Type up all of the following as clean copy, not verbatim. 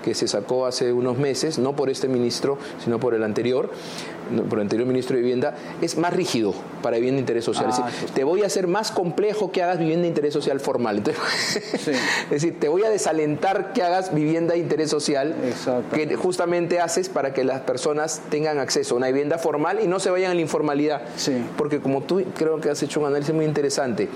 que se sacó hace unos meses, no por este ministro, sino por el anterior ministro de Vivienda, es más rígido para vivienda de interés social. Es decir, te voy a hacer más complejo que hagas vivienda de interés social formal. Entonces, sí. Es decir, te voy a desalentar que hagas vivienda de interés social, que justamente haces para que las personas tengan acceso a una vivienda formal y no se vayan a la informalidad. Sí. Porque como tú creo que has hecho un análisis muy interesante,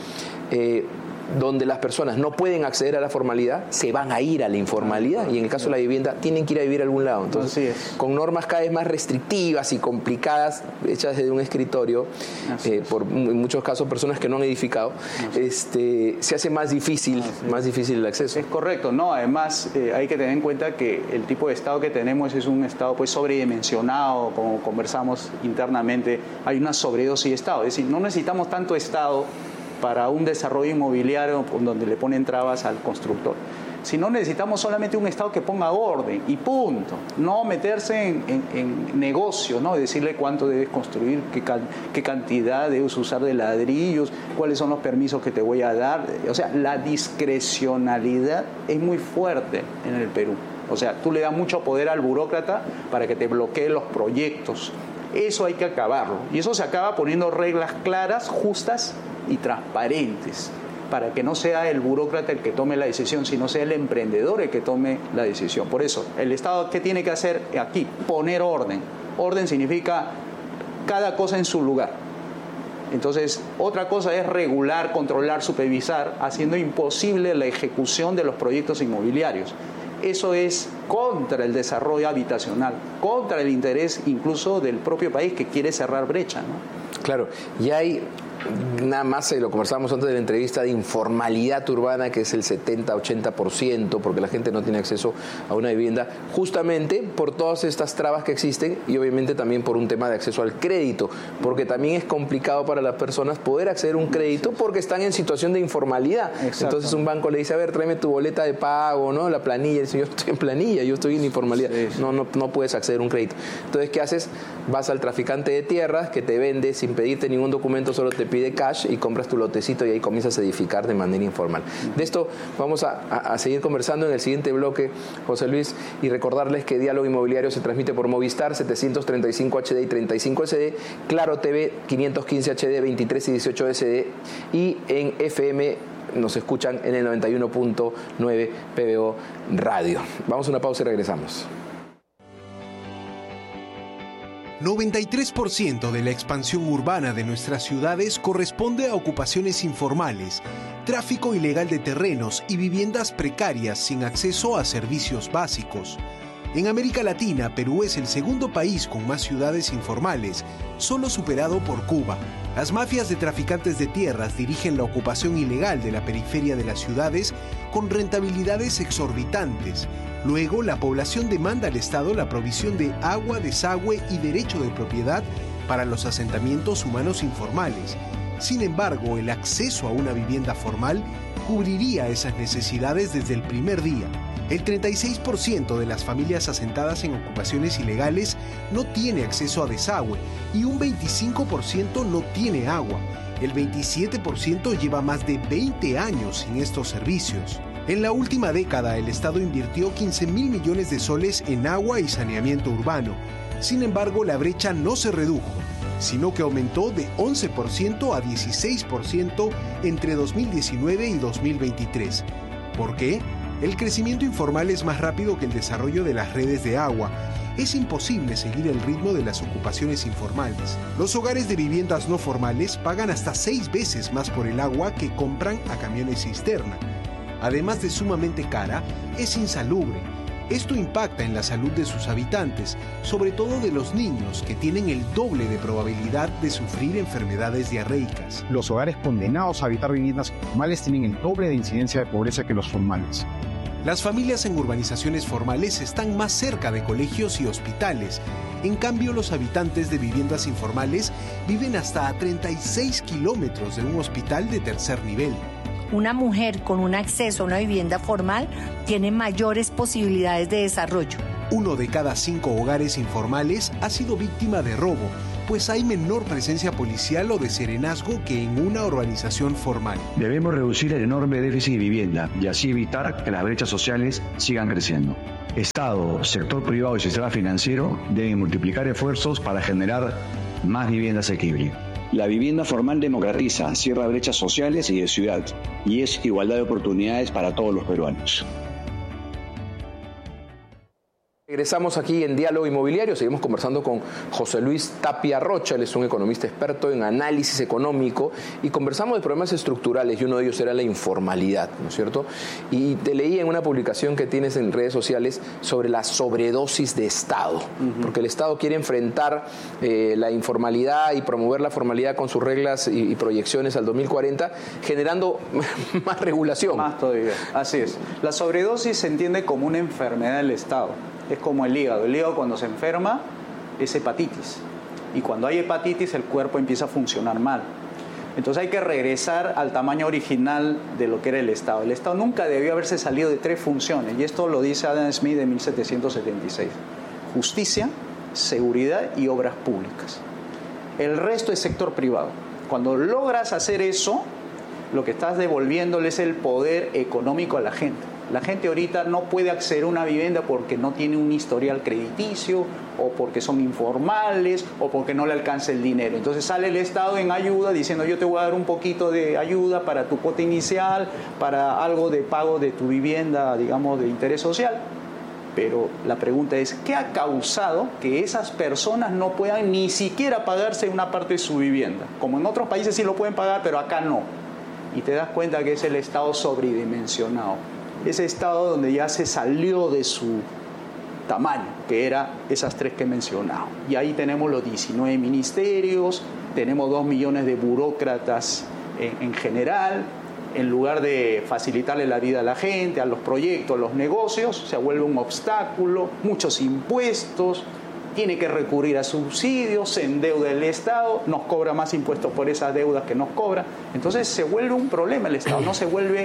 donde las personas no pueden acceder a la formalidad, se van a ir a la informalidad, y en el caso de la vivienda tienen que ir a vivir a algún lado. Entonces, con normas cada vez más restrictivas y complicadas, hechas desde un escritorio, por en muchos casos personas que no han edificado, se hace más difícil el acceso. Es correcto, ¿no? Además, hay que tener en cuenta que el tipo de Estado que tenemos es un Estado pues sobredimensionado, como conversamos internamente, hay una sobredosis de Estado, es decir, no necesitamos tanto Estado para un desarrollo inmobiliario donde le ponen trabas al constructor. Si no, necesitamos solamente un Estado que ponga orden y punto. No meterse en negocios, ¿no? Decirle cuánto debes construir, qué cantidad debes usar de ladrillos, cuáles son los permisos que te voy a dar. O sea, la discrecionalidad es muy fuerte en el Perú. O sea, tú le das mucho poder al burócrata para que te bloquee los proyectos. Eso hay que acabarlo. Y eso se acaba poniendo reglas claras, justas y transparentes, para que no sea el burócrata el que tome la decisión, sino sea el emprendedor el que tome la decisión. Por eso, el Estado, ¿qué tiene que hacer aquí? Poner orden. Orden significa cada cosa en su lugar. Entonces, otra cosa es regular, controlar, supervisar, haciendo imposible la ejecución de los proyectos inmobiliarios. Eso es contra el desarrollo habitacional, contra el interés incluso del propio país que quiere cerrar brecha, ¿no? Claro, y hay nada más, lo conversábamos antes de la entrevista, de informalidad urbana, que es el 70-80%, porque la gente no tiene acceso a una vivienda, justamente por todas estas trabas que existen, y obviamente también por un tema de acceso al crédito, porque también es complicado para las personas poder acceder a un crédito porque están en situación de informalidad. Entonces un banco le dice, a ver, tráeme tu boleta de pago, ¿no? La planilla. Y dice, yo estoy en planilla, yo estoy en informalidad. No puedes acceder a un crédito. Entonces, ¿qué haces? Vas al traficante de tierras que te vende sin pedirte ningún documento, solo te pide cash y compras tu lotecito y ahí comienzas a edificar de manera informal. De esto vamos a seguir conversando en el siguiente bloque, José Luis, y recordarles que Diálogo Inmobiliario se transmite por Movistar 735 HD y 35 SD, Claro TV 515 HD, 23 y 18 SD, y en FM nos escuchan en el 91.9 PBO Radio. Vamos a una pausa y regresamos. 93% de la expansión urbana de nuestras ciudades corresponde a ocupaciones informales, tráfico ilegal de terrenos y viviendas precarias sin acceso a servicios básicos. En América Latina, Perú es el segundo país con más ciudades informales, solo superado por Cuba. Las mafias de traficantes de tierras dirigen la ocupación ilegal de la periferia de las ciudades con rentabilidades exorbitantes. Luego, la población demanda al Estado la provisión de agua, desagüe y derecho de propiedad para los asentamientos humanos informales. Sin embargo, el acceso a una vivienda formal cubriría esas necesidades desde el primer día. El 36% de las familias asentadas en ocupaciones ilegales no tiene acceso a desagüe y un 25% no tiene agua. El 27% lleva más de 20 años sin estos servicios. En la última década, el Estado invirtió 15.000 millones de soles en agua y saneamiento urbano. Sin embargo, la brecha no se redujo, sino que aumentó de 11% a 16% entre 2019 y 2023. ¿Por qué? El crecimiento informal es más rápido que el desarrollo de las redes de agua. Es imposible seguir el ritmo de las ocupaciones informales. Los hogares de viviendas no formales pagan hasta 6 veces más por el agua que compran a camiones cisterna. Además de sumamente cara, es insalubre. Esto impacta en la salud de sus habitantes, sobre todo de los niños, que tienen el doble de probabilidad de sufrir enfermedades diarreicas. Los hogares condenados a habitar viviendas informales tienen el doble de incidencia de pobreza que los formales. Las familias en urbanizaciones formales están más cerca de colegios y hospitales. En cambio, los habitantes de viviendas informales viven hasta a 36 kilómetros de un hospital de tercer nivel. Una mujer con un acceso a una vivienda formal tiene mayores posibilidades de desarrollo. 1 de cada 5 hogares informales ha sido víctima de robo, pues hay menor presencia policial o de serenazgo que en una urbanización formal. Debemos reducir el enorme déficit de vivienda y así evitar que las brechas sociales sigan creciendo. Estado, sector privado y sistema financiero deben multiplicar esfuerzos para generar más vivienda asequible. La vivienda formal democratiza, cierra brechas sociales y de ciudad, y es igualdad de oportunidades para todos los peruanos. Regresamos aquí en Diálogo Inmobiliario, seguimos conversando con José Luis Tapia Rocha, él es un economista experto en análisis económico y conversamos de problemas estructurales y uno de ellos era la informalidad, ¿no es cierto? Y te leí en una publicación que tienes en redes sociales sobre la sobredosis de Estado, porque el Estado quiere enfrentar la informalidad y promover la formalidad con sus reglas y proyecciones al 2040, generando más regulación. Más todavía, así es. La sobredosis se entiende como una enfermedad del Estado. Es como el hígado. El hígado cuando se enferma es hepatitis. Y cuando hay hepatitis el cuerpo empieza a funcionar mal. Entonces hay que regresar al tamaño original de lo que era el Estado. El Estado nunca debió haberse salido de 3 funciones. Y esto lo dice Adam Smith en 1776. Justicia, seguridad y obras públicas. El resto es sector privado. Cuando logras hacer eso, lo que estás devolviéndole es el poder económico a la gente. La gente ahorita no puede acceder a una vivienda porque no tiene un historial crediticio o porque son informales o porque no le alcanza el dinero. Entonces sale el Estado en ayuda diciendo yo te voy a dar un poquito de ayuda para tu cuota inicial, para algo de pago de tu vivienda, digamos, de interés social. Pero la pregunta es, ¿qué ha causado que esas personas no puedan ni siquiera pagarse una parte de su vivienda? Como en otros países sí lo pueden pagar, pero acá no. Y te das cuenta que es el Estado sobredimensionado. Ese Estado donde ya se salió de su tamaño, que era esas 3 que he mencionado. Y ahí tenemos los 19 ministerios, tenemos 2 millones de burócratas en general. En lugar de facilitarle la vida a la gente, a los proyectos, a los negocios, se vuelve un obstáculo, muchos impuestos, tiene que recurrir a subsidios, se endeuda el Estado, nos cobra más impuestos por esas deudas que nos cobra. Entonces se vuelve un problema el Estado, no se vuelve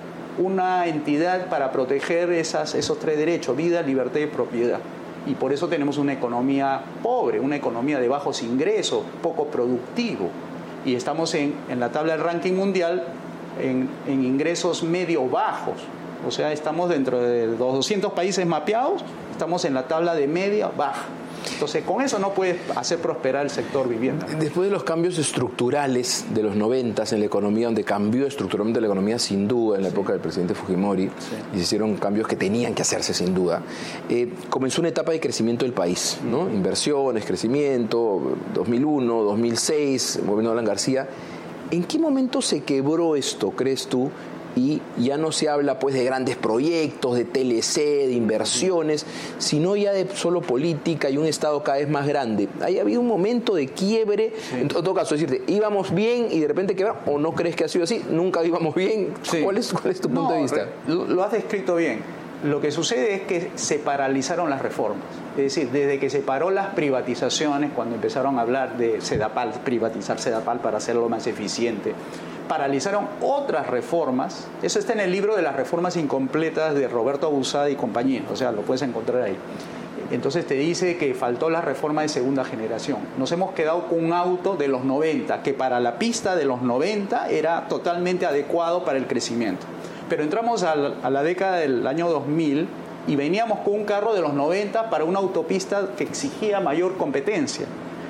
una entidad para proteger esos 3 derechos, vida, libertad y propiedad. Y por eso tenemos una economía pobre, una economía de bajos ingresos, poco productivo. Y estamos en la tabla del ranking mundial en ingresos medio bajos. O sea, estamos dentro de los 200 países mapeados, estamos en la tabla de media baja. Entonces, con eso no puedes hacer prosperar el sector vivienda. Después de los cambios estructurales de los 90 en la economía, donde cambió estructuralmente la economía sin duda en la época del presidente Fujimori, y se hicieron cambios que tenían que hacerse sin duda, comenzó una etapa de crecimiento del país, ¿no? Inversiones, crecimiento, 2001, 2006, gobierno de Alan García. ¿En qué momento se quebró esto, crees tú? Y ya no se habla pues de grandes proyectos, de TLC, de inversiones, sino ya de solo política y un Estado cada vez más grande. ¿Ha habido un momento de quiebre? Sí. En todo caso, es decir, íbamos bien y de repente quebramos, ¿o no crees que ha sido así? ¿Nunca íbamos bien? Sí. ¿Cuál es tu punto de vista? Lo has descrito bien. Lo que sucede es que se paralizaron las reformas. Es decir, desde que se paró las privatizaciones, cuando empezaron a hablar de Sedapal, privatizar Sedapal para hacerlo más eficiente, paralizaron otras reformas. Eso está en el libro de las reformas incompletas de Roberto Abusada y compañía, o sea, lo puedes encontrar ahí. Entonces te dice que faltó la reforma de segunda generación. Nos hemos quedado con un auto de los 90, que para la pista de los 90 era totalmente adecuado para el crecimiento. Pero entramos a la década del año 2000 y veníamos con un carro de los 90 para una autopista que exigía mayor competencia.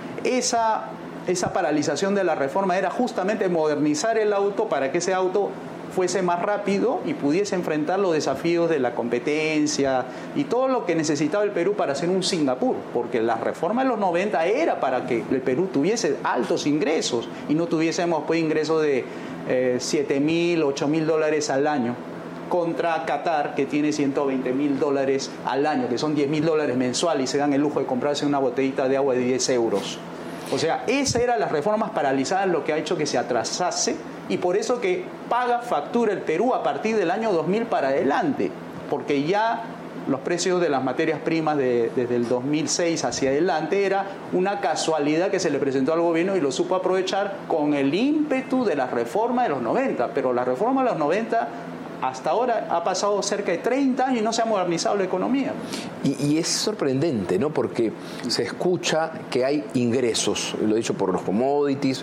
Esa paralización de la reforma era justamente modernizar el auto para que ese auto fuese más rápido y pudiese enfrentar los desafíos de la competencia y todo lo que necesitaba el Perú para ser un Singapur, porque la reforma de los 90 era para que el Perú tuviese altos ingresos y no tuviésemos pues ingresos de $7,000, $8,000 al año, contra Qatar, que tiene $120,000 al año, que son $10,000 mensuales, y se dan el lujo de comprarse una botellita de agua de 10 euros. O sea, esas eran las reformas paralizadas, lo que ha hecho que se atrasase, y por eso que paga factura el Perú a partir del año 2000 para adelante, porque ya los precios de las materias primas desde el 2006 hacia adelante era una casualidad que se le presentó al gobierno y lo supo aprovechar con el ímpetu de la reforma de los 90, pero la reforma de los 90 hasta ahora ha pasado cerca de 30 años y no se ha modernizado la economía. Y es sorprendente, ¿no? Porque se escucha que hay ingresos, lo he dicho por los commodities,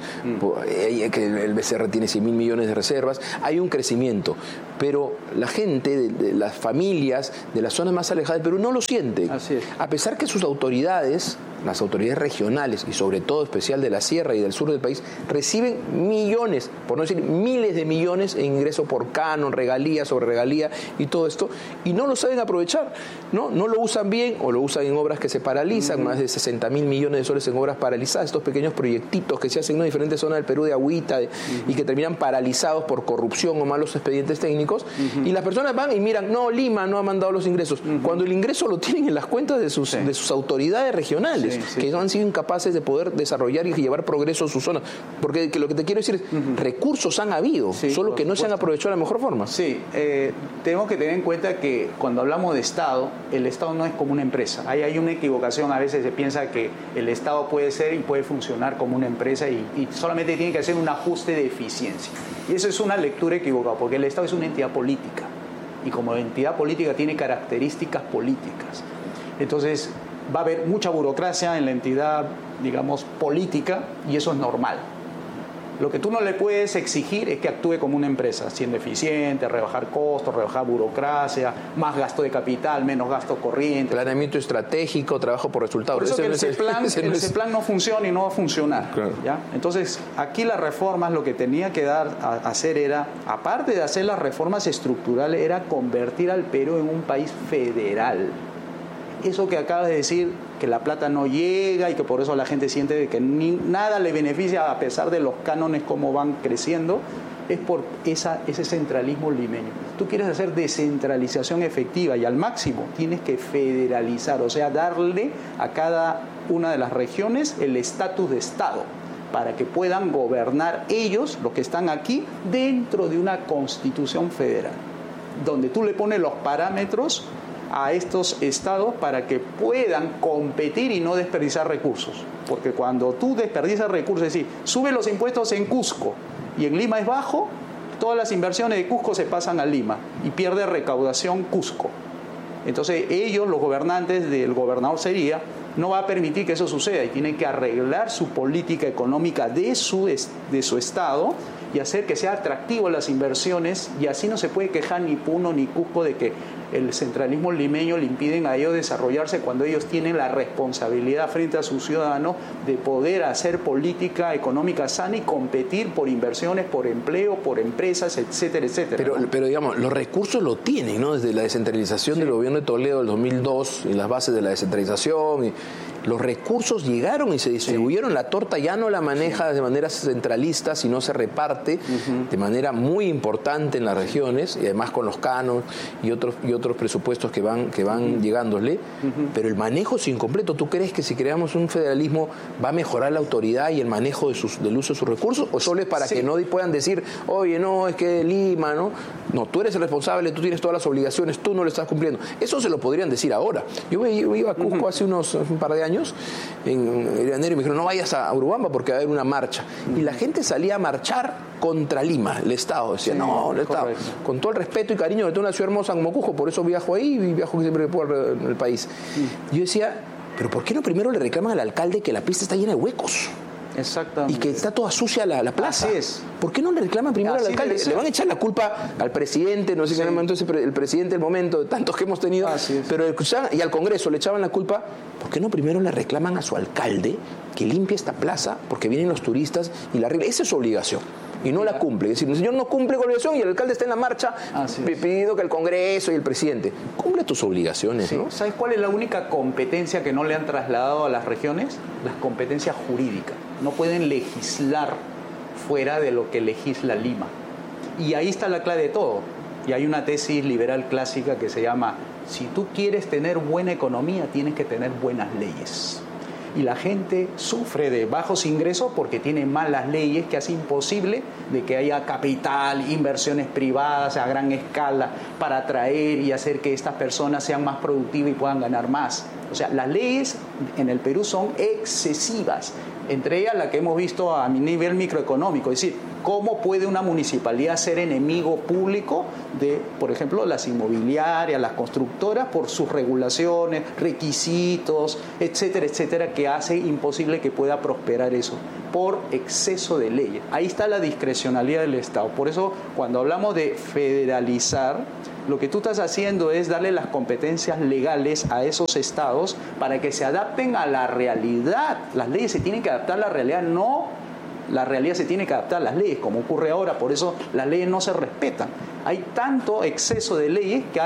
que el BCR tiene 100.000 millones de reservas, hay un crecimiento, pero la gente de las familias de las zonas más alejadas del Perú no lo siente. Así es. A pesar que sus autoridades, las autoridades regionales y sobre todo especial de la sierra y del sur del país, reciben millones, por no decir miles de millones en ingreso por canon, regalía sobre regalía y todo esto, y no lo saben aprovechar, ¿no? No lo usan bien o lo usan en obras que se paralizan, más de 60.000 millones de soles en obras paralizadas, estos pequeños proyectitos que se hacen en diferentes zonas del Perú de agüita y que terminan paralizados por corrupción o malos expedientes técnicos, y las personas van y miran, no, Lima no ha mandado los ingresos, cuando el ingreso lo tienen en las cuentas de sus autoridades regionales, que no han sido incapaces de poder desarrollar y llevar progreso a sus zonas. Porque lo que te quiero decir es, recursos han habido, solo que no se han aprovechado de la mejor forma. Sí, tenemos que tener en cuenta que cuando hablamos de Estado, el Estado no es como una empresa. Ahí hay una equivocación, a veces se piensa que el Estado puede ser y puede funcionar como una empresa y solamente tiene que hacer un ajuste de eficiencia. Y eso es una lectura equivocada, porque el Estado es una entidad política y como entidad política tiene características políticas. Entonces va a haber mucha burocracia en la entidad, digamos, política, y eso es normal. Lo que tú no le puedes exigir es que actúe como una empresa, siendo eficiente, rebajar costos, rebajar burocracia, más gasto de capital, menos gasto corriente. Planeamiento estratégico, trabajo por resultados. Por eso que ese plan no funciona y no va a funcionar. Claro. ¿Ya? Entonces, aquí las reformas lo que tenía que hacer era, aparte de hacer las reformas estructurales, era convertir al Perú en un país federal. Eso que acabas de decir, que la plata no llega y que por eso la gente siente de que nada le beneficia a pesar de los cánones como van creciendo, es por ese centralismo limeño. Tú quieres hacer descentralización efectiva y al máximo tienes que federalizar, o sea, darle a cada una de las regiones el estatus de Estado para que puedan gobernar ellos, los que están aquí, dentro de una constitución federal, donde tú le pones los parámetros a estos estados para que puedan competir y no desperdiciar recursos. Porque cuando tú desperdicias recursos, es decir, sube los impuestos en Cusco y en Lima es bajo, todas las inversiones de Cusco se pasan a Lima y pierde recaudación Cusco. Entonces ellos, los gobernantes del gobernador sería, no va a permitir que eso suceda y tienen que arreglar su política económica de su estado y hacer que sea atractivo las inversiones, y así no se puede quejar ni Puno ni Cusco de que el centralismo limeño le impiden a ellos desarrollarse cuando ellos tienen la responsabilidad frente a sus ciudadanos de poder hacer política económica sana y competir por inversiones, por empleo, por empresas, etcétera, etcétera. Pero digamos, los recursos lo tienen, ¿no? Desde la descentralización del gobierno de Toledo del 2002 y las bases de la descentralización, y los recursos llegaron y se distribuyeron. La torta ya no la maneja de manera centralista, sino se reparte de manera muy importante en las regiones, y además con los canos y otros presupuestos que van llegándole, pero el manejo es incompleto. ¿Tú crees que si creamos un federalismo va a mejorar la autoridad y el manejo del uso de sus recursos, o solo es para que no puedan decir, oye, no, es que Lima, no, tú eres el responsable, tú tienes todas las obligaciones, tú no lo estás cumpliendo? Eso se lo podrían decir ahora. Yo iba a Cusco hace un par de años, en enero, y me dijeron, no vayas a Urubamba porque va a haber una marcha, y la gente salía a marchar contra Lima, el Estado. Decía, no, el Estado, con todo el respeto y cariño de toda una ciudad hermosa como Cusco, por eso viajo ahí y viajo siempre que puedo en el país. Yo decía, pero ¿por qué no primero le reclaman al alcalde que la pista está llena de huecos? Exactamente. Y que está toda sucia la plaza. Así es. ¿Por qué no le reclaman primero al alcalde? Le van a echar la culpa al presidente, no sé si en el momento el presidente del momento, de tantos que hemos tenido, pero y al Congreso le echaban la culpa. ¿Por qué no primero le reclaman a su alcalde que limpie esta plaza porque vienen los turistas y la arregle? Esa es su obligación. Y no la cumple. Es decir, el señor no cumple con la obligación y el alcalde está en la marcha pidiendo que el Congreso y el presidente cumple tus obligaciones, ¿no? ¿Sabes cuál es la única competencia que no le han trasladado a las regiones? Las competencias jurídicas. No pueden legislar fuera de lo que legisla Lima. Y ahí está la clave de todo. Y hay una tesis liberal clásica que se llama, si tú quieres tener buena economía, tienes que tener buenas leyes. Y la gente sufre de bajos ingresos porque tiene malas leyes que hacen imposible de que haya capital, inversiones privadas a gran escala para atraer y hacer que estas personas sean más productivas y puedan ganar más. O sea, las leyes en el Perú son excesivas, entre ellas la que hemos visto a nivel microeconómico, es decir, cómo puede una municipalidad ser enemigo público de, por ejemplo, las inmobiliarias, las constructoras, por sus regulaciones, requisitos, etcétera, etcétera, que hace imposible que pueda prosperar eso, por exceso de leyes. Ahí está la discrecionalidad del Estado. Por eso, cuando hablamos de federalizar, lo que tú estás haciendo es darle las competencias legales a esos estados para que se adapten a la realidad. Las leyes se tienen que adaptar a la realidad, no la realidad se tiene que adaptar a las leyes, como ocurre ahora. Por eso las leyes no se respetan. Hay tanto exceso de leyes que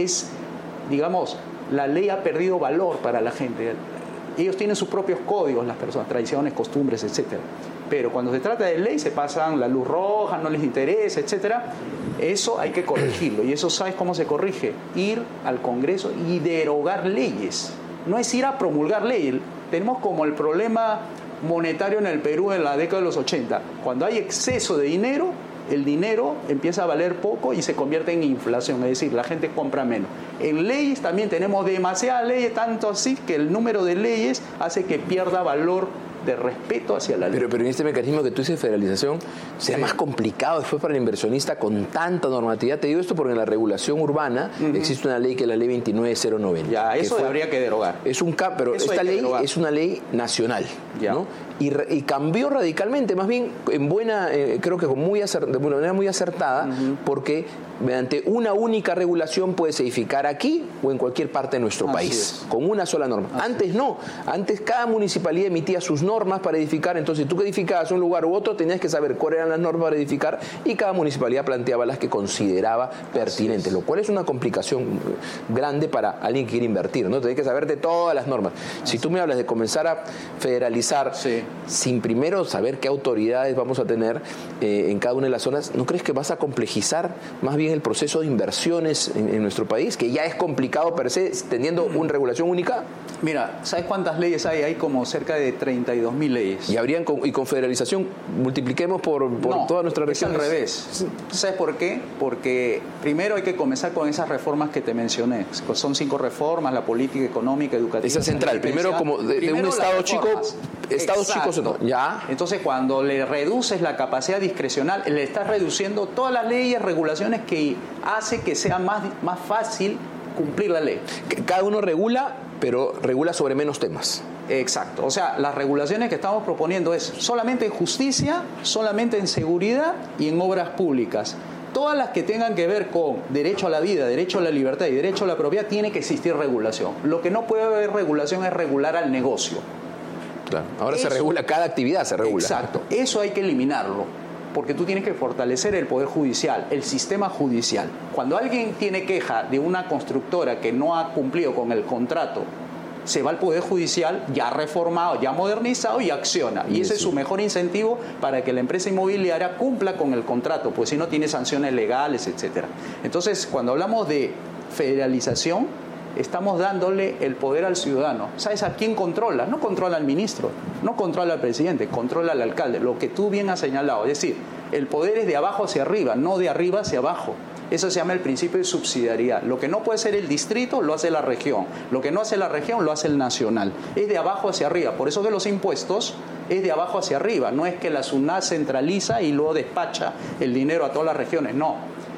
digamos, la ley ha perdido valor para la gente. Ellos tienen sus propios códigos, las personas, tradiciones, costumbres, etcétera. Pero cuando se trata de ley se pasan la luz roja, no les interesa, etcétera. Eso hay que corregirlo. Y eso, ¿sabes cómo se corrige? Ir al Congreso y derogar leyes. No es ir a promulgar leyes. Tenemos como el problema monetario en el Perú en la década de los 80. Cuando hay exceso de dinero, el dinero empieza a valer poco y se convierte en inflación, es decir, la gente compra menos. En leyes también tenemos demasiadas leyes, tanto así que el número de leyes hace que pierda valor de respeto hacia la ley. Pero en este mecanismo que tú dices, federalización, será más complicado después para el inversionista con tanta normatividad. Te digo esto porque en la regulación urbana existe una ley que es la ley 29090. Ya, eso habría que derogar. Pero esta ley es una ley nacional, ¿no? Y cambió radicalmente, más bien en creo que de una manera muy acertada, porque mediante una única regulación puedes edificar aquí o en cualquier parte de nuestro país, con una sola norma. Antes no, antes cada municipalidad emitía sus normas para edificar, entonces tú que edificabas un lugar u otro tenías que saber cuáles eran las normas para edificar y cada municipalidad planteaba las que consideraba pertinentes, lo cual es una complicación grande para alguien que quiere invertir, ¿no? Tienes que saber de todas las normas. Si tú me hablas de comenzar a federalizar sin primero saber qué autoridades vamos a tener en cada una de las zonas, ¿no crees que vas a complejizar más bien el proceso de inversiones en nuestro país, que ya es complicado per se teniendo una regulación única? Mira, ¿sabes cuántas leyes hay? Hay como cerca de 32.000 leyes. Y con federalización multipliquemos por toda nuestra región. Es al revés. ¿Sabes por qué? Porque primero hay que comenzar con esas reformas que te mencioné. Son 5 reformas: la política económica, educativa. Esa es central. Primero como de un estado chico. Estados chicos no. Ya. Entonces, cuando le reduces la capacidad discrecional, le estás reduciendo todas las leyes, regulaciones que hace que sea más fácil cumplir la ley. Cada uno regula, pero regula sobre menos temas. Exacto. O sea, las regulaciones que estamos proponiendo es solamente en justicia, solamente en seguridad y en obras públicas. Todas las que tengan que ver con derecho a la vida, derecho a la libertad y derecho a la propiedad, tiene que existir regulación. Lo que no puede haber regulación es regular al negocio. Claro. Ahora se regula, cada actividad se regula. Exacto. Eso hay que eliminarlo, porque tú tienes que fortalecer el poder judicial, el sistema judicial. Cuando alguien tiene queja de una constructora que no ha cumplido con el contrato, se va al Poder Judicial ya reformado, ya modernizado y acciona. Y ese es su mejor incentivo para que la empresa inmobiliaria cumpla con el contrato, pues si no tiene sanciones legales, etcétera. Entonces, cuando hablamos de federalización, estamos dándole el poder al ciudadano. ¿Sabes a quién controla? No controla al ministro, no controla al presidente, controla al alcalde. Lo que tú bien has señalado, es decir, el poder es de abajo hacia arriba, no de arriba hacia abajo. Eso se llama el principio de subsidiariedad. Lo que no puede ser el distrito, lo hace la región. Lo que no hace la región, lo hace el nacional. Es de abajo hacia arriba. Por eso que los impuestos es de abajo hacia arriba. No es que la SUNAT centraliza y luego despacha el dinero a todas las regiones. No.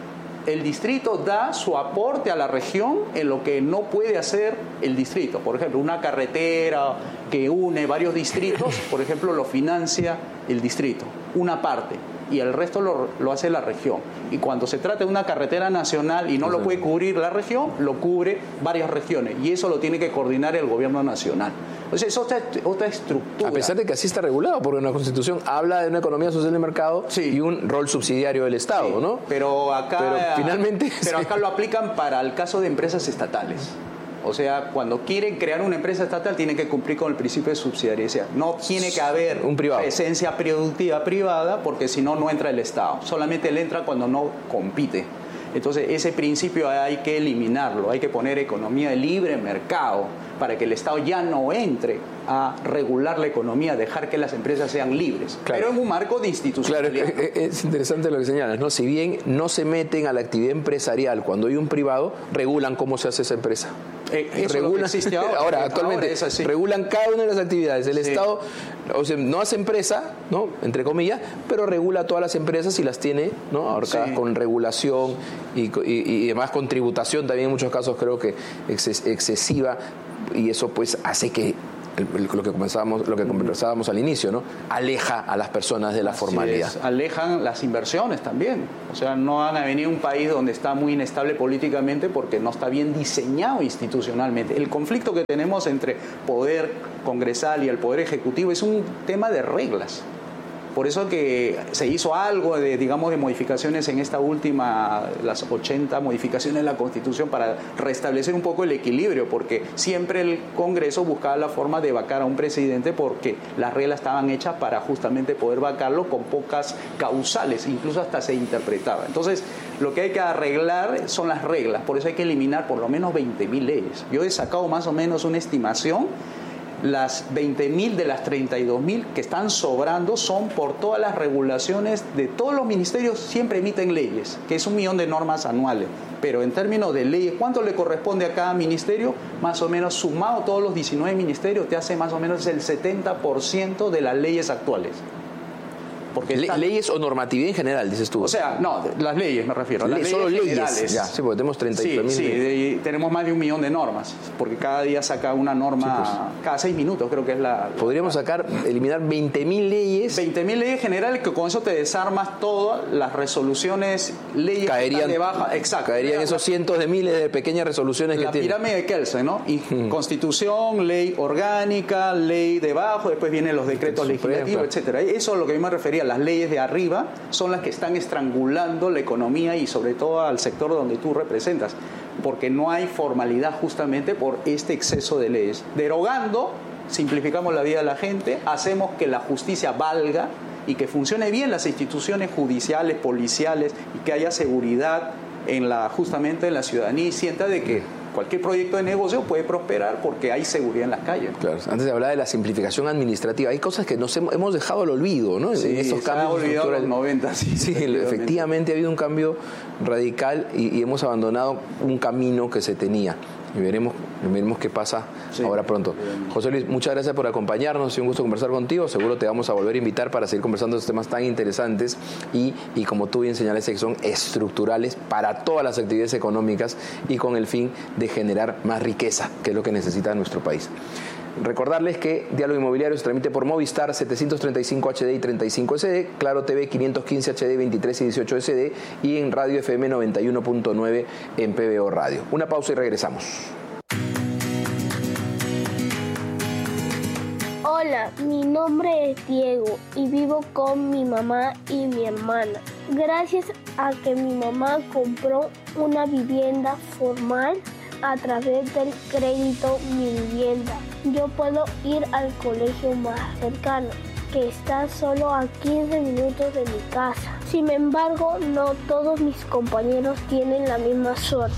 El distrito da su aporte a la región en lo que no puede hacer el distrito. Por ejemplo, una carretera que une varios distritos, por ejemplo, lo financia el distrito, una parte, y el resto lo hace la región. Y cuando se trata de una carretera nacional y no lo puede cubrir la región, lo cubre varias regiones, y eso lo tiene que coordinar el gobierno nacional. O sea, es otra estructura. A pesar de que así está regulado, porque la Constitución habla de una economía social de mercado y un rol subsidiario del Estado, ¿no? Pero finalmente acá lo aplican para el caso de empresas estatales. O sea, cuando quieren crear una empresa estatal, tienen que cumplir con el principio de subsidiariedad. No tiene que haber presencia productiva privada, porque si no, no entra el Estado. Solamente él entra cuando no compite. Entonces, ese principio hay que eliminarlo. Hay que poner economía de libre mercado para que el Estado ya no entre a regular la economía, dejar que las empresas sean libres. Claro. Pero en un marco de institucionalidad. Claro, es interesante lo que señalas, ¿no? Si bien no se meten a la actividad empresarial cuando hay un privado, regulan cómo se hace esa empresa. regulan, existe ahora actualmente es así. Regulan cada una de las actividades. El Estado, o sea, no hace empresa, ¿no?, entre comillas, pero regula todas las empresas y las tiene, ¿no?, ahorcadas con regulación y además con tributación también en muchos casos creo que excesiva, y eso pues hace que lo que conversábamos al inicio, ¿no?, aleja a las personas de la formalidad. Alejan las inversiones también. O sea, no van a venir a un país donde está muy inestable políticamente porque no está bien diseñado institucionalmente. El conflicto que tenemos entre poder congresal y el poder ejecutivo es un tema de reglas. Por eso que se hizo algo de modificaciones en esta última, las 80 modificaciones de la Constitución para restablecer un poco el equilibrio, porque siempre el Congreso buscaba la forma de vacar a un presidente porque las reglas estaban hechas para justamente poder vacarlo con pocas causales, incluso hasta se interpretaba. Entonces, lo que hay que arreglar son las reglas, por eso hay que eliminar por lo menos 20.000 leyes. Yo he sacado más o menos una estimación. Las 20.000 de las 32.000 que están sobrando son por todas las regulaciones de todos los ministerios, siempre emiten leyes, que es 1 millón de normas anuales. Pero en términos de leyes, ¿cuánto le corresponde a cada ministerio? Más o menos, sumado todos los 19 ministerios, te hace más o menos el 70% de las leyes actuales. Porque leyes o normatividad en general, dices tú. O sea, no, las leyes me refiero. Las solo leyes leyes. generales. Ya, sí, porque tenemos 30.000. Sí, tenemos más de 1 millón de normas, porque cada día saca una norma, cada 6 minutos creo que es la... Podríamos eliminar 20.000 leyes. 20.000 leyes generales, que con eso te desarmas todas las resoluciones, leyes caerían de baja. Exacto. Caerían esos cientos de miles de pequeñas resoluciones que tienen. La pirámide de Kelsen, ¿no? Y Constitución, ley orgánica, ley de bajo, después vienen los decretos legislativos, etcétera. Eso es lo que yo me refería. Las leyes de arriba son las que están estrangulando la economía y sobre todo al sector donde tú representas, porque no hay formalidad justamente por este exceso de leyes. Derogando, simplificamos la vida de la gente, hacemos que la justicia valga y que funcione bien las instituciones judiciales, policiales, y que haya seguridad justamente en la ciudadanía y sienta de que cualquier proyecto de negocio puede prosperar porque hay seguridad en las calles. Claro, antes de hablar de la simplificación administrativa, hay cosas que hemos dejado al olvido, ¿no? Sí, en estos se ha olvidado los 90. Sí, efectivamente ha habido un cambio radical y hemos abandonado un camino que se tenía. Y veremos qué pasa ahora pronto. José Luis, muchas gracias por acompañarnos. Ha sido un gusto conversar contigo. Seguro te vamos a volver a invitar para seguir conversando de estos temas tan interesantes y como tú bien señalas, que son estructurales para todas las actividades económicas y con el fin de generar más riqueza, que es lo que necesita nuestro país. Recordarles que Diálogo Inmobiliario se transmite por Movistar 735 HD y 35 SD, Claro TV 515 HD, 23 y 18 SD y en Radio FM 91.9 en PBO Radio. Una pausa y regresamos. Hola, mi nombre es Diego y vivo con mi mamá y mi hermana. Gracias a que mi mamá compró una vivienda formal a través del crédito Mi Vivienda, yo puedo ir al colegio más cercano, que está solo a 15 minutos de mi casa. Sin embargo, no todos mis compañeros tienen la misma suerte.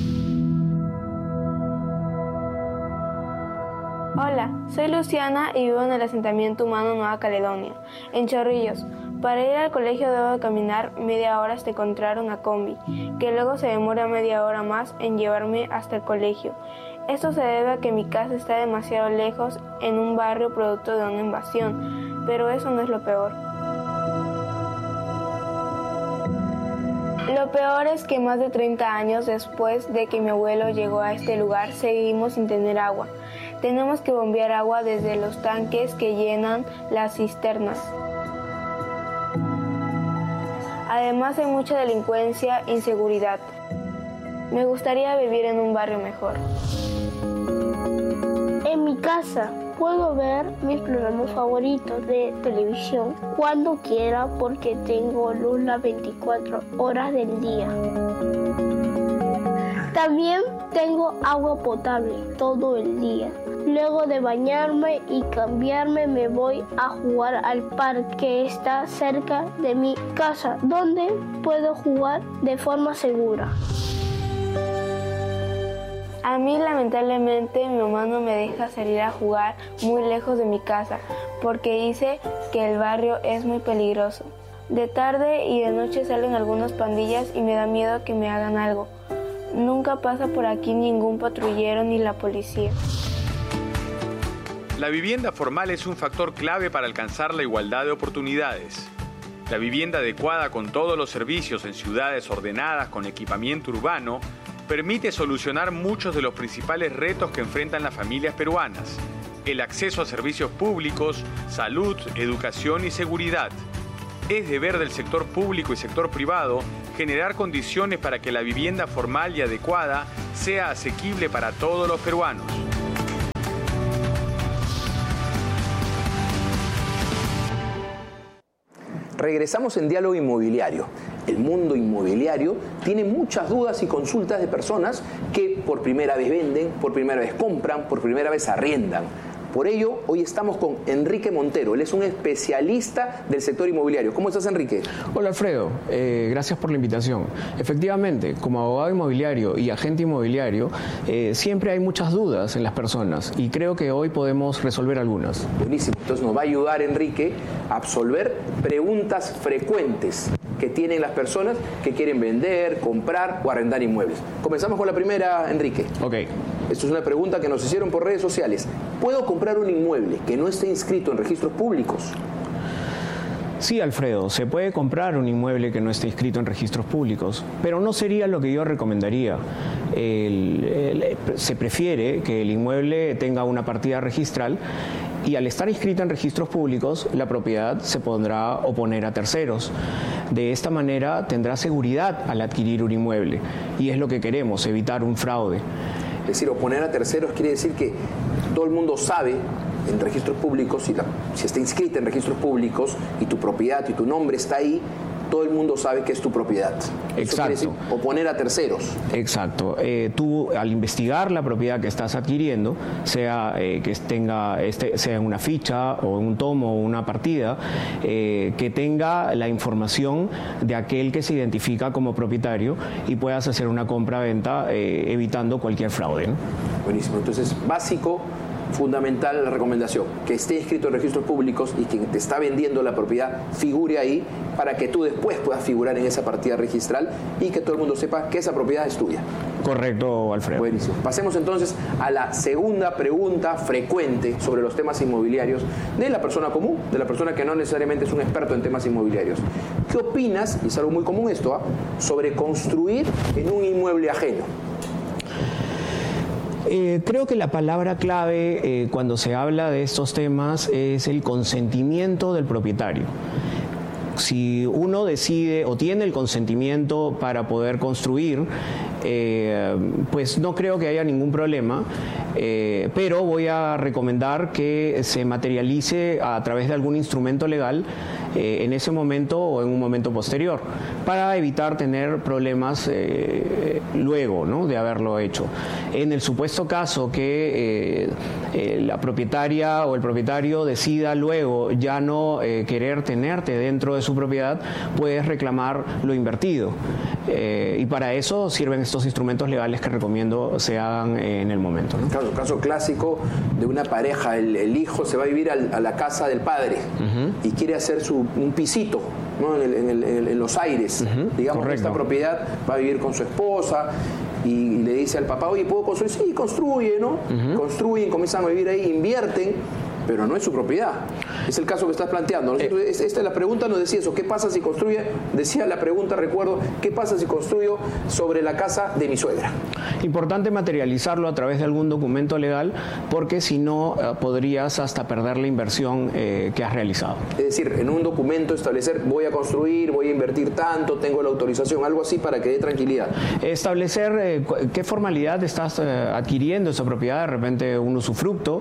Hola, soy Luciana y vivo en el asentamiento humano Nueva Caledonia, en Chorrillos. Para ir al colegio debo caminar media hora hasta encontrar una combi, que luego se demora media hora más en llevarme hasta el colegio. Esto se debe a que mi casa está demasiado lejos en un barrio producto de una invasión, pero eso no es lo peor. Lo peor es que más de 30 años después de que mi abuelo llegó a este lugar, seguimos sin tener agua. Tenemos que bombear agua desde los tanques que llenan las cisternas. Además hay mucha delincuencia e inseguridad. Me gustaría vivir en un barrio mejor. En mi casa puedo ver mis programas favoritos de televisión cuando quiera porque tengo luz las 24 horas del día. También tengo agua potable todo el día. Luego de bañarme y cambiarme me voy a jugar al parque que está cerca de mi casa, donde puedo jugar de forma segura. A mí lamentablemente mi mamá no me deja salir a jugar muy lejos de mi casa porque dice que el barrio es muy peligroso. De tarde y de noche salen algunas pandillas y me da miedo que me hagan algo. Nunca pasa por aquí ningún patrullero ni la policía. La vivienda formal es un factor clave para alcanzar la igualdad de oportunidades. La vivienda adecuada con todos los servicios en ciudades ordenadas con equipamiento urbano permite solucionar muchos de los principales retos que enfrentan las familias peruanas: el acceso a servicios públicos, salud, educación y seguridad. Es deber del sector público y sector privado generar condiciones para que la vivienda formal y adecuada sea asequible para todos los peruanos. Regresamos en Diálogo Inmobiliario. El mundo inmobiliario tiene muchas dudas y consultas de personas que por primera vez venden, por primera vez compran, por primera vez arriendan. Por ello, hoy estamos con Enrique Montero. Él es un especialista del sector inmobiliario. ¿Cómo estás, Enrique? Hola, Alfredo. Gracias por la invitación. Efectivamente, como abogado inmobiliario y agente inmobiliario, siempre hay muchas dudas en las personas y creo que hoy podemos resolver algunas. Buenísimo. Entonces nos va a ayudar, Enrique, a absolver preguntas frecuentes que tienen las personas que quieren vender, comprar o arrendar inmuebles. Comenzamos con la primera, Enrique. Ok. Esto es una pregunta que nos hicieron por redes sociales. ¿Puedo comprar un inmueble que no esté inscrito en registros públicos? Sí, Alfredo, se puede comprar un inmueble que no esté inscrito en registros públicos, pero no sería lo que yo recomendaría. Se prefiere que el inmueble tenga una partida registral y al estar inscrita en registros públicos, la propiedad se podrá oponer a terceros. De esta manera tendrá seguridad al adquirir un inmueble y es lo que queremos, evitar un fraude. Es decir, oponer a terceros quiere decir que todo el mundo sabe en registros públicos, si está inscrita en registros públicos y tu propiedad y tu nombre está ahí, todo el mundo sabe que es tu propiedad. Exacto. Eso quiere decir oponer a terceros. Exacto. Tú, al investigar la propiedad que estás adquiriendo, sea que sea una ficha o un tomo o una partida, que tenga la información de aquel que se identifica como propietario y puedas hacer una compra-venta evitando cualquier fraude, ¿no? Buenísimo. Entonces, básico, fundamental la recomendación, que esté inscrito en registros públicos y quien te está vendiendo la propiedad figure ahí para que tú después puedas figurar en esa partida registral y que todo el mundo sepa que esa propiedad es tuya. Correcto, Alfredo. Buenísimo. Pasemos entonces a la segunda pregunta frecuente sobre los temas inmobiliarios de la persona común, de la persona que no necesariamente es un experto en temas inmobiliarios. ¿Qué opinas, y es algo muy común esto, sobre construir en un inmueble ajeno? Creo que la palabra clave cuando se habla de estos temas es el consentimiento del propietario. Si uno decide o tiene el consentimiento para poder construir, pues no creo que haya ningún problema, pero voy a recomendar que se materialice a través de algún instrumento legal en ese momento o en un momento posterior, para evitar tener problemas luego, ¿no?, de haberlo hecho. En el supuesto caso que la propietaria o el propietario decida luego ya no querer tenerte dentro de su propiedad, puedes reclamar lo invertido. Y para eso sirven estos instrumentos legales que recomiendo se hagan en el momento, ¿no? Claro, caso clásico de una pareja, el hijo se va a vivir a la casa del padre y quiere hacer un pisito, ¿no?, en los aires. Digamos que esta propiedad va a vivir con su esposa y le dice al papá, oye, ¿puedo construir? Sí, construye, ¿no? Construyen, comienzan a vivir ahí, invierten, pero no es su propiedad. Es el caso que estás planteando. Esta es la pregunta, nos decía eso. ¿Qué pasa si construye? Decía la pregunta, recuerdo, ¿qué pasa si construyo sobre la casa de mi suegra? Importante materializarlo a través de algún documento legal, porque si no podrías hasta perder la inversión que has realizado. Es decir, en un documento establecer, voy a construir, voy a invertir tanto, tengo la autorización, algo así para que dé tranquilidad. Establecer qué formalidad estás adquiriendo esa propiedad, de repente un usufructo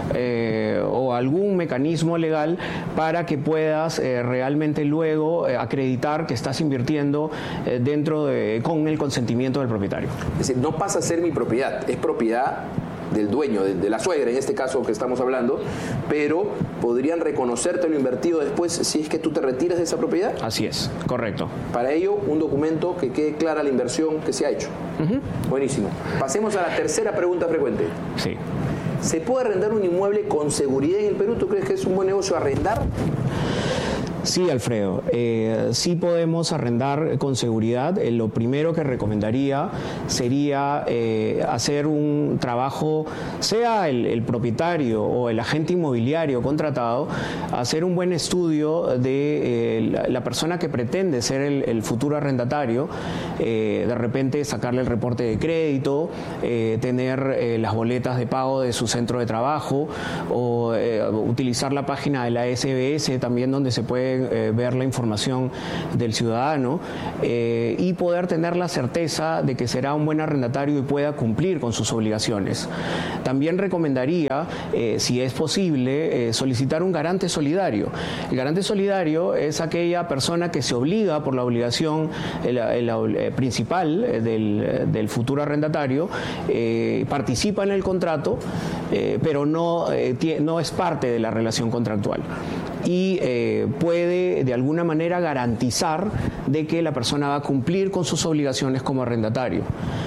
o algún mecanismo legal para que puedas realmente luego acreditar que estás invirtiendo con el consentimiento del propietario. Es decir, no pasa a ser mi propiedad, es propiedad del dueño, de la suegra en este caso que estamos hablando, pero podrían reconocerte lo invertido después si es que tú te retiras de esa propiedad. Así es, correcto. Para ello, un documento que quede clara la inversión que se ha hecho. Buenísimo. Pasemos a la tercera pregunta frecuente. Sí. ¿Se puede arrendar un inmueble con seguridad en el Perú? ¿Tú crees que es un buen negocio arrendar? Sí, Alfredo, sí podemos arrendar con seguridad. Lo primero que recomendaría sería hacer un trabajo, sea el propietario o el agente inmobiliario contratado, hacer un buen estudio de la persona que pretende ser el futuro arrendatario, de repente sacarle el reporte de crédito, tener las boletas de pago de su centro de trabajo o utilizar la página de la SBS también, donde se puede ver la información del ciudadano y poder tener la certeza de que será un buen arrendatario y pueda cumplir con sus obligaciones. También recomendaría, si es posible, solicitar un garante solidario. El garante solidario es aquella persona que se obliga por la obligación principal del futuro arrendatario, participa en el contrato, pero no es parte de la relación contractual. Y puede de alguna manera garantizar de que la persona va a cumplir con sus obligaciones como arrendatario.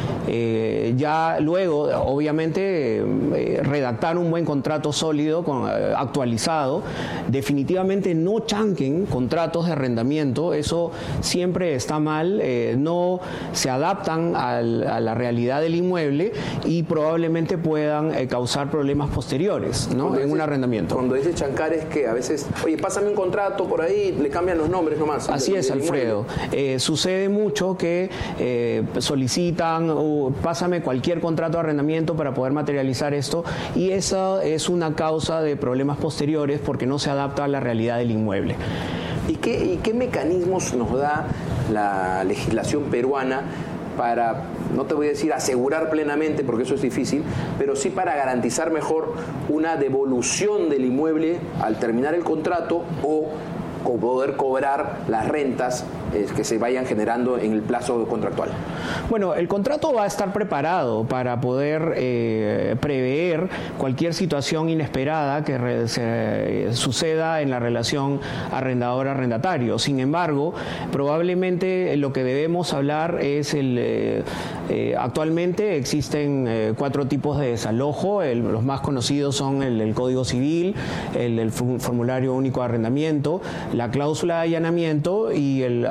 Ya luego, obviamente, redactar un buen contrato sólido, actualizado. Definitivamente no chanquen contratos de arrendamiento, eso siempre está mal, no se adaptan a la realidad del inmueble y probablemente puedan causar problemas posteriores, ¿no?, en un arrendamiento. Cuando dice chancar es que a veces, oye, pásame un contrato por ahí, le cambian los nombres nomás. Así es, Alfredo. Sucede mucho que solicitan pásame cualquier contrato de arrendamiento para poder materializar esto, y esa es una causa de problemas posteriores porque no se adapta a la realidad del inmueble. ¿Y qué mecanismos nos da la legislación peruana para, no te voy a decir asegurar plenamente porque eso es difícil, pero sí para garantizar mejor una devolución del inmueble al terminar el contrato o poder cobrar las rentas que se vayan generando en el plazo contractual? Bueno, el contrato va a estar preparado para poder prever cualquier situación inesperada que suceda en la relación arrendador-arrendatario. Sin embargo, probablemente lo que debemos hablar es actualmente existen 4 tipos de desalojo. Los más conocidos son el Código Civil, el Formulario Único de Arrendamiento, la cláusula de allanamiento y el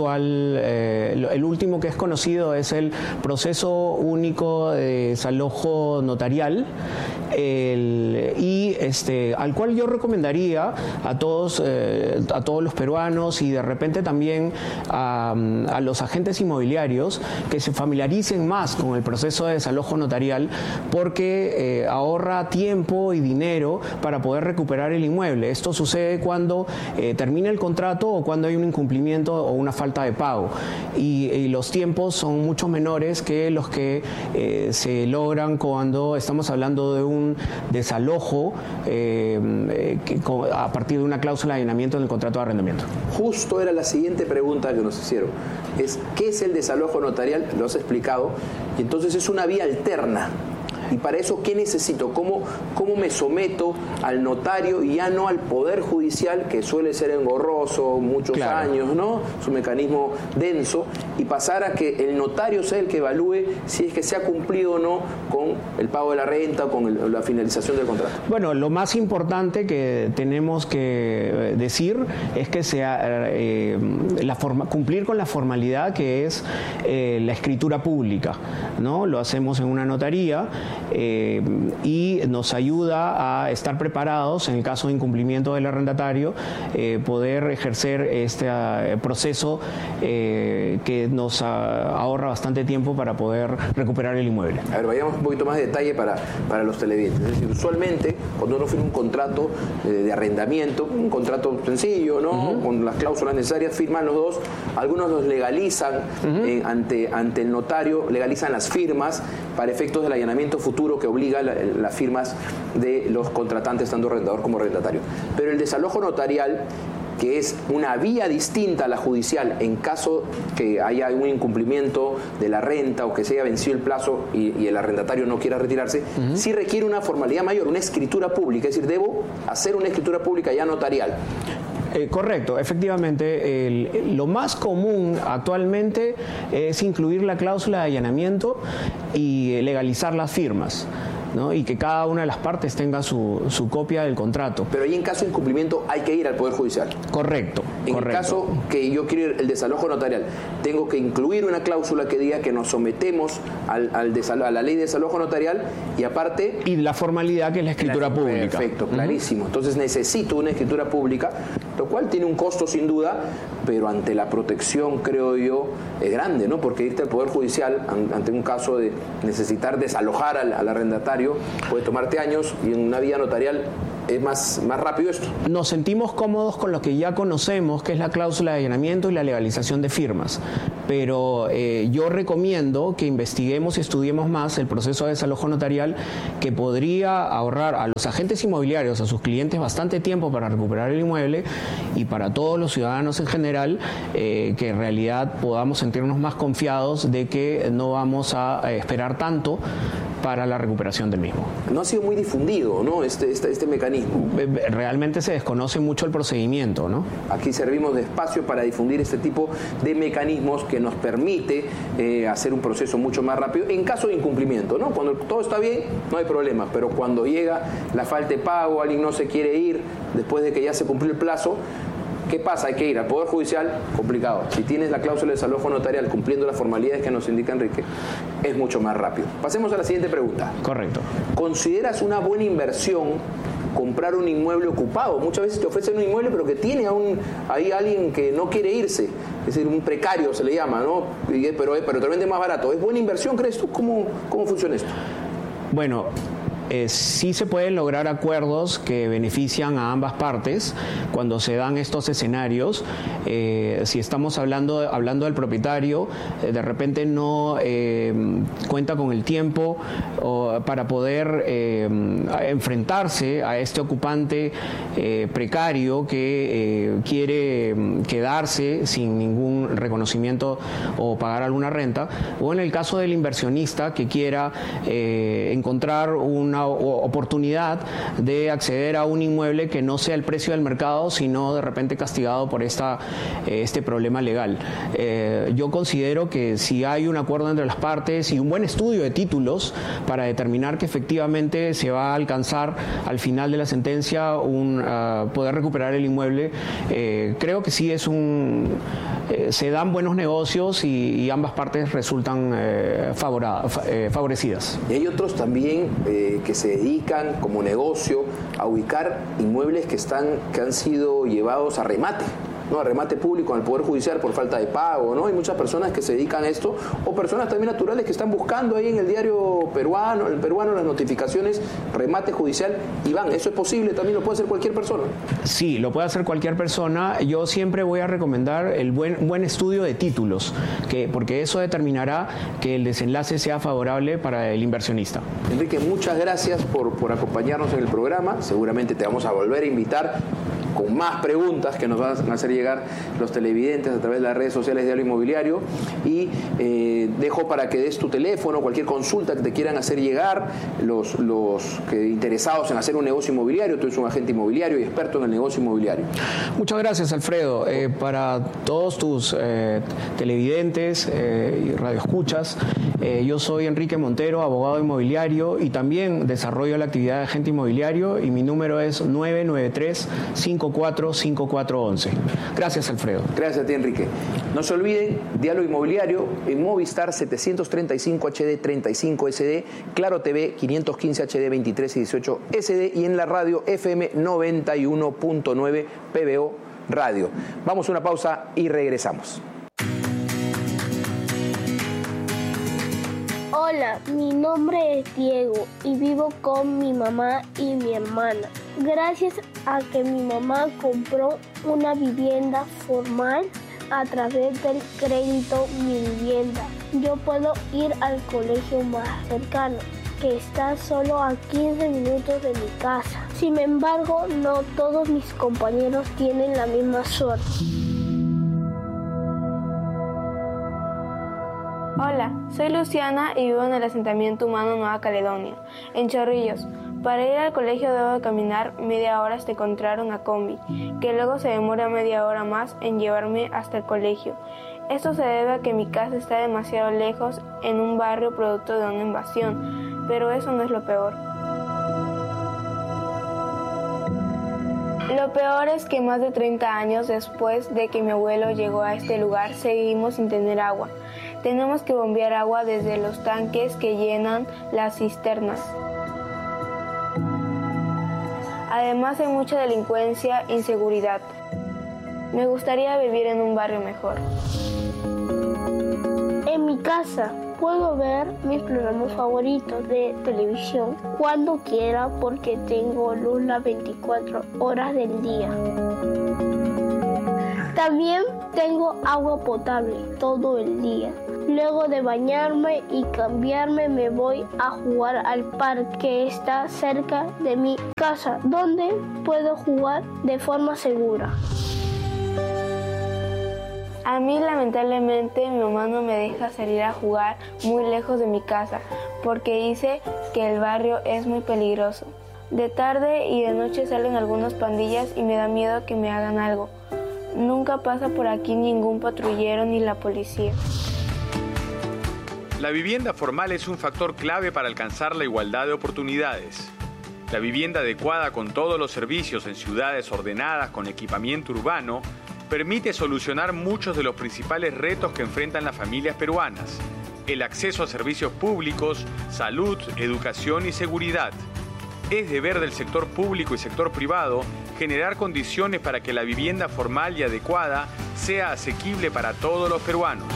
último que es conocido es el proceso único de desalojo notarial, al cual yo recomendaría a todos los peruanos y de repente también a los agentes inmobiliarios que se familiaricen más con el proceso de desalojo notarial, porque ahorra tiempo y dinero para poder recuperar el inmueble. Esto sucede cuando termina el contrato o cuando hay un incumplimiento o una falta de pago, y los tiempos son mucho menores que los que se logran cuando estamos hablando de un desalojo a partir de una cláusula de allanamiento en el contrato de arrendamiento. Justo era la siguiente pregunta que nos hicieron. ¿Qué es el desalojo notarial? Lo has explicado. Y entonces es una vía alterna. Y para eso, ¿qué necesito? ¿Cómo me someto al notario y ya no al Poder Judicial, que suele ser engorroso, muchos años, ¿no? Es un mecanismo denso, y pasar a que el notario sea el que evalúe si es que se ha cumplido o no con el pago de la renta o con la finalización del contrato? Bueno, lo más importante que tenemos que decir es que cumplir con la formalidad que es la escritura pública, ¿no? Lo hacemos en una notaría. Y nos ayuda a estar preparados en el caso de incumplimiento del arrendatario, poder ejercer este proceso que nos ahorra bastante tiempo para poder recuperar el inmueble. A ver, vayamos un poquito más de detalle para los televidentes. Es decir, usualmente cuando uno firma un contrato de arrendamiento, un contrato sencillo, ¿no? Con las cláusulas necesarias, firman los dos, algunos los legalizan ante el notario, legalizan las firmas para efectos del allanamiento futuro que obliga las firmas de los contratantes, tanto arrendador como arrendatario. Pero el desalojo notarial, que es una vía distinta a la judicial en caso que haya un incumplimiento de la renta o que se haya vencido el plazo y el arrendatario no quiera retirarse, sí requiere una formalidad mayor, una escritura pública, es decir, debo hacer una escritura pública ya notarial. Correcto, efectivamente, lo más común actualmente es incluir la cláusula de allanamiento y legalizar las firmas, ¿no? Y que cada una de las partes tenga su copia del contrato. Pero ahí en caso de incumplimiento hay que ir al Poder Judicial. Correcto. En el caso que yo quiero el desalojo notarial, tengo que incluir una cláusula que diga que nos sometemos a la ley de desalojo notarial y aparte... Y la formalidad que es la escritura pública. Perfecto, clarísimo. Entonces necesito una escritura pública, lo cual tiene un costo sin duda, pero ante la protección, creo yo, es grande, ¿no? Porque irte al Poder Judicial ante un caso de necesitar desalojar al arrendatario puede tomarte años, y en una vía notarial es más rápido esto. Nos sentimos cómodos con lo que ya conocemos, que es la cláusula de allanamiento y la legalización de firmas, pero yo recomiendo que investiguemos y estudiemos más el proceso de desalojo notarial, que podría ahorrar a los agentes inmobiliarios, a sus clientes, bastante tiempo para recuperar el inmueble, y para todos los ciudadanos en general, que en realidad podamos sentirnos más confiados de que no vamos a esperar tanto para la recuperación del mismo. No ha sido muy difundido, ¿no? Este mecanismo. Realmente se desconoce mucho el procedimiento, ¿no? Aquí servimos de espacio para difundir este tipo de mecanismos que nos permite hacer un proceso mucho más rápido en caso de incumplimiento, ¿no? Cuando todo está bien, no hay problema, pero cuando llega la falta de pago, alguien no se quiere ir después de que ya se cumplió el plazo, ¿qué pasa? Hay que ir al Poder Judicial, complicado. Si tienes la cláusula de desalojo notarial cumpliendo las formalidades que nos indica Enrique, es mucho más rápido. Pasemos a la siguiente pregunta. Correcto. ¿Consideras una buena inversión comprar un inmueble ocupado? Muchas veces te ofrecen un inmueble, pero que tiene ahí alguien que no quiere irse. Es decir, un precario se le llama, ¿no? Pero te vende más barato. ¿Es buena inversión, crees tú? ¿Cómo funciona esto? Bueno, sí se pueden lograr acuerdos que benefician a ambas partes cuando se dan estos escenarios. Si estamos hablando del propietario, de repente no cuenta con el tiempo para poder enfrentarse a este ocupante precario que quiere quedarse sin ningún reconocimiento o pagar alguna renta, o en el caso del inversionista que quiera encontrar una oportunidad de acceder a un inmueble que no sea el precio del mercado, sino de repente castigado por este problema legal. Yo considero que si hay un acuerdo entre las partes y un buen estudio de títulos para determinar que efectivamente se va a alcanzar al final de la sentencia poder recuperar el inmueble, creo que sí se dan buenos negocios y ambas partes resultan favorecidas. Y hay otros también que se dedican como negocio a ubicar inmuebles que han sido llevados a remate, ¿no? A remate público en el Poder Judicial por falta de pago, ¿no? Hay muchas personas que se dedican a esto, o personas también naturales que están buscando ahí en el diario peruano, las notificaciones, remate judicial, y van. ¿Eso es posible? ¿También lo puede hacer cualquier persona? Sí, lo puede hacer cualquier persona. Yo siempre voy a recomendar el buen estudio de títulos, porque eso determinará que el desenlace sea favorable para el inversionista. Enrique, muchas gracias por acompañarnos en el programa. Seguramente te vamos a volver a invitar con más preguntas que nos van a hacer llegar los televidentes a través de las redes sociales de Diario Inmobiliario, y dejo para que des tu teléfono, cualquier consulta que te quieran hacer llegar los que interesados en hacer un negocio inmobiliario. Tú eres un agente inmobiliario y experto en el negocio inmobiliario. Muchas gracias, Alfredo. Para todos tus televidentes y radioescuchas, yo soy Enrique Montero, abogado inmobiliario, y también desarrollo la actividad de agente inmobiliario, y mi número es 993-545411. Gracias, Alfredo. Gracias a ti, Enrique. No se olviden, Diálogo Inmobiliario en Movistar 735 HD 35 SD, Claro TV 515 HD 23 y 18 SD, y en la radio FM 91.9 PBO Radio. Vamos a una pausa y regresamos. Hola, mi nombre es Diego y vivo con mi mamá y mi hermana. Gracias a que mi mamá compró una vivienda formal a través del crédito Mi Vivienda, yo puedo ir al colegio más cercano, que está solo a 15 minutos de mi casa. Sin embargo, no todos mis compañeros tienen la misma suerte. Hola, soy Luciana y vivo en el asentamiento humano Nueva Caledonia, en Chorrillos. Para ir al colegio debo caminar media hora hasta encontrar una combi, que luego se demora media hora más en llevarme hasta el colegio. Esto se debe a que mi casa está demasiado lejos en un barrio producto de una invasión, pero eso no es lo peor. Lo Lo peor es que más de 30 años después de que mi abuelo llegó a este lugar, seguimos sin tener agua. Tenemos que bombear agua desde los tanques que llenan las cisternas. Además hay mucha delincuencia e inseguridad. Me gustaría vivir en un barrio mejor. En mi casa puedo ver mis programas favoritos de televisión cuando quiera porque tengo luz las 24 horas del día. También tengo agua potable todo el día. Luego de bañarme y cambiarme me voy a jugar al parque que está cerca de mi casa, donde puedo jugar de forma segura. A mí lamentablemente mi mamá no me deja salir a jugar muy lejos de mi casa porque dice que el barrio es muy peligroso. De tarde y de noche salen algunas pandillas y me da miedo que me hagan algo. Nunca pasa por aquí ningún patrullero ni la policía. La vivienda formal es un factor clave para alcanzar la igualdad de oportunidades. La vivienda adecuada con todos los servicios en ciudades ordenadas con equipamiento urbano permite solucionar muchos de los principales retos que enfrentan las familias peruanas: el acceso a servicios públicos, salud, educación y seguridad. Es deber del sector público y sector privado generar condiciones para que la vivienda formal y adecuada sea asequible para todos los peruanos.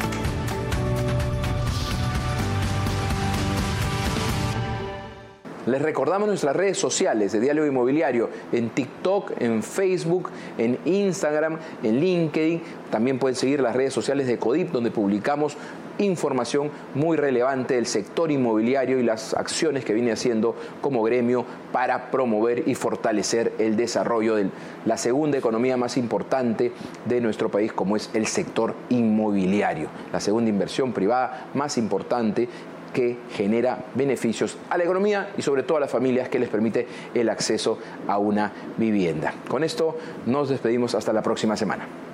Les recordamos nuestras redes sociales de Diálogo Inmobiliario, en TikTok, en Facebook, en Instagram, en LinkedIn. También pueden seguir las redes sociales de CODIP, donde publicamos información muy relevante del sector inmobiliario y las acciones que viene haciendo como gremio para promover y fortalecer el desarrollo de la segunda economía más importante de nuestro país, como es el sector inmobiliario, la segunda inversión privada más importante que genera beneficios a la economía y sobre todo a las familias, que les permite el acceso a una vivienda. Con esto nos despedimos hasta la próxima semana.